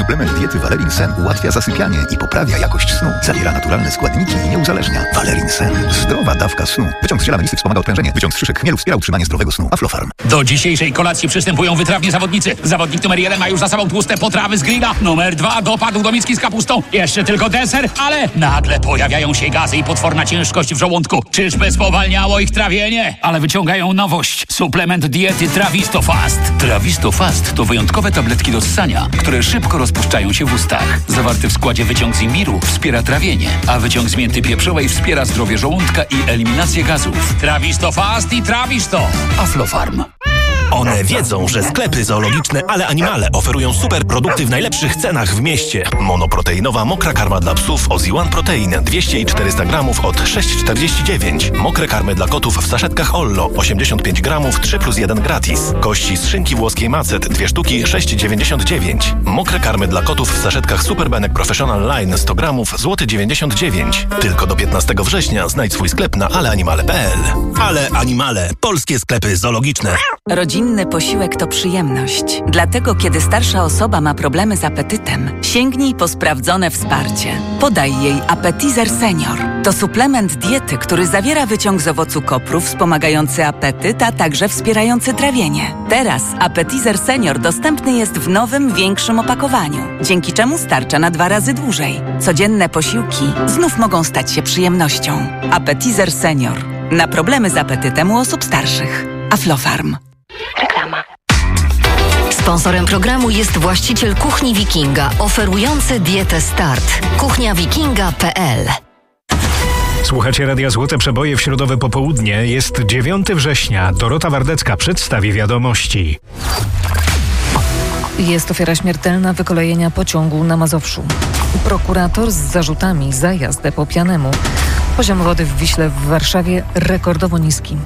Suplement diety Valerin Sen ułatwia zasypianie i poprawia jakość snu. Zawiera naturalne składniki i nie uzależnia. Valerin Sen. Zdrowa dawka snu. Wyciąg z ziela melisy wspomaga odprężenie. Wyciąg z szyszek chmielu wspiera utrzymanie zdrowego snu. Aflofarm. Do dzisiejszej kolacji przystępują wytrawni zawodnicy. Zawodnik numer 1 ma już za sobą tłuste potrawy z grilla. Numer 2 dopadł do miski z kapustą. Jeszcze tylko deser, ale nagle pojawiają się gazy i potworna ciężkość w żołądku. Czyżby spowalniało ich trawienie? Ale wyciągają nowość. Suplement diety Trawisto Fast. Trawisto Fast to wyjątkowe tabletki do ssania, które szybko rozpuszczają się w ustach. Zawarty w składzie wyciąg z imbiru wspiera trawienie, a wyciąg z mięty pieprzowej wspiera zdrowie żołądka i eliminację gazów. Trawisto Fast i Trawisto. Aflofarm. One wiedzą, że sklepy zoologiczne Ale Animale oferują super produkty w najlepszych cenach w mieście. Monoproteinowa mokra karma dla psów Ozi-One Protein 200 i 400 gramów od 6,49. Mokre karmy dla kotów w saszetkach Ollo 85 gramów 3+1 gratis. Kości z szynki włoskiej Macet 2 sztuki 6,99. Mokre karmy dla kotów w saszetkach Super Benek Professional Line 100 gramów złoty 99. Tylko do 15 września znajdź swój sklep na aleanimale.pl. Ale Animale. Polskie sklepy zoologiczne. Rodzinny posiłek to przyjemność. Dlatego, kiedy starsza osoba ma problemy z apetytem, sięgnij po sprawdzone wsparcie. Podaj jej Appetizer Senior. To suplement diety, który zawiera wyciąg z owocu kopru wspomagający apetyt, a także wspierający trawienie. Teraz Appetizer Senior dostępny jest w nowym, większym opakowaniu, dzięki czemu starcza na 2 razy dłużej. Codzienne posiłki znów mogą stać się przyjemnością. Appetizer Senior. Na problemy z apetytem u osób starszych. Aflofarm. Reklama. Sponsorem programu jest właściciel Kuchni Wikinga, oferujący dietę Start. kuchniawikinga.pl. Słuchacie Radia Złote Przeboje w środowe popołudnie. Jest 9 września. Dorota Wardecka przedstawi wiadomości. Jest ofiara śmiertelna wykolejenia pociągu na Mazowszu. Prokurator z zarzutami za jazdę po pijanemu. Poziom wody w Wiśle w Warszawie rekordowo niski.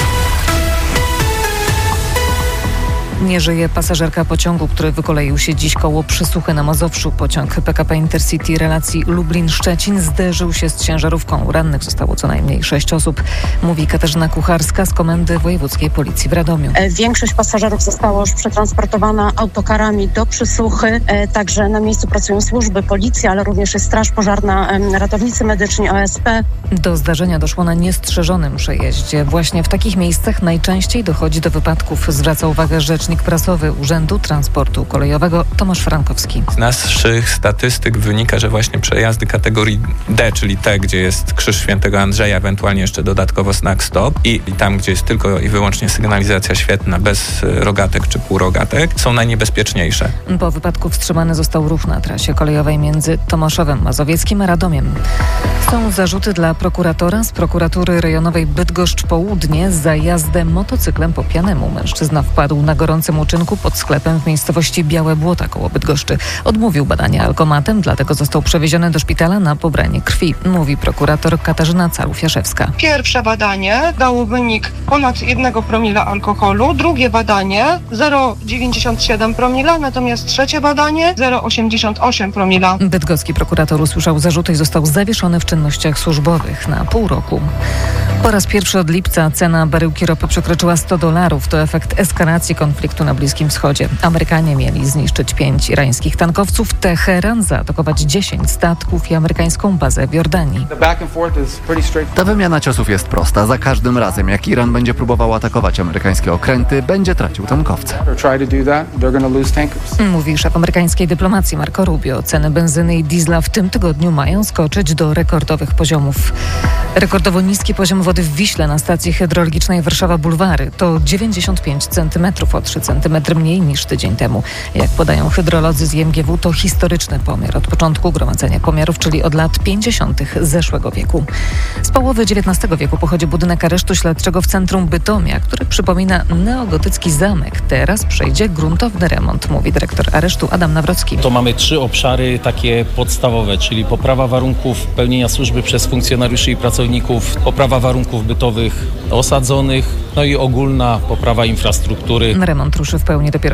Nie żyje pasażerka pociągu, który wykoleił się dziś koło Przysuchy na Mazowszu. Pociąg PKP Intercity relacji Lublin-Szczecin zderzył się z ciężarówką. Rannych zostało co najmniej 6 osób, mówi Katarzyna Kucharska z Komendy Wojewódzkiej Policji w Radomiu. Większość pasażerów została już przetransportowana autokarami do Przysuchy. Także na miejscu pracują służby, policja, ale również jest straż pożarna, ratownicy medyczni, OSP. Do zdarzenia doszło na niestrzeżonym przejeździe. Właśnie w takich miejscach najczęściej dochodzi do wypadków, zwraca uwagę rzecznik prasowy Urzędu Transportu Kolejowego Tomasz Frankowski. Z naszych statystyk wynika, że właśnie przejazdy kategorii D, czyli te, gdzie jest Krzyż Świętego Andrzeja, ewentualnie jeszcze dodatkowo znak stop i tam, gdzie jest tylko i wyłącznie sygnalizacja świetna, bez rogatek czy półrogatek, są najniebezpieczniejsze. Po wypadku wstrzymany został ruch na trasie kolejowej między Tomaszowem Mazowieckim a Radomiem. Są zarzuty dla prokuratora z prokuratury rejonowej Bydgoszcz Południe za jazdę motocyklem po pijanemu. Mężczyzna wpadł na gorącym uczynku pod sklepem w miejscowości Białe Błota koło Bydgoszczy. Odmówił badania alkomatem, dlatego został przewieziony do szpitala na pobranie krwi, mówi prokurator Katarzyna Carów-Jaszewska. Pierwsze badanie dało wynik ponad 1 promila alkoholu, drugie badanie 0,97 promila, natomiast trzecie badanie 0,88 promila. Bydgoski prokurator usłyszał zarzuty i został zawieszony w czynnościach służbowych na pół roku. Po raz pierwszy od lipca cena baryłki ropy przekroczyła $100. To efekt eskalacji konfliktu na Bliskim Wschodzie. Amerykanie mieli zniszczyć 5 irańskich tankowców, Teheran zaatakować 10 statków i amerykańską bazę w Jordanii. Ta wymiana ciosów jest prosta. Za każdym razem, jak Iran będzie próbował atakować amerykańskie okręty, będzie tracił tankowce. Mówi szef amerykańskiej dyplomacji Marco Rubio. Ceny benzyny i diesla w tym tygodniu mają skoczyć do rekordowych poziomów. Rekordowo niski poziom wody w Wiśle na stacji hydrologicznej Warszawa Bulwary to 95 cm, o 3 cm mniej niż tydzień temu. Jak podają hydrolodzy z IMGW, to historyczny pomiar od początku gromadzenia pomiarów, czyli od lat 50. zeszłego wieku. Z połowy XIX wieku pochodzi budynek aresztu śledczego w centrum Bytomia, który przypomina neogotycki zamek. Teraz przejdzie gruntowny remont, mówi dyrektor aresztu Adam Nawrocki. To mamy 3 obszary takie podstawowe, czyli poprawa warunków pełnienia służby przez funkcjonariuszy i pracowników, poprawa warunków bytowych osadzonych, no i ogólna poprawa infrastruktury. Remont ruszy w pełni dopiero